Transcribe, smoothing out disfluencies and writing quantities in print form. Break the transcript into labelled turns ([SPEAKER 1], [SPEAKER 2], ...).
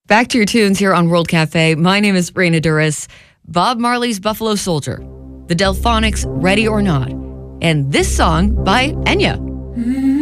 [SPEAKER 1] Back to your tunes here on World Cafe. My name is Raina Duras. Bob Marley's Buffalo Soldier, the Delphonics' Ready or Not, and this song by Enya.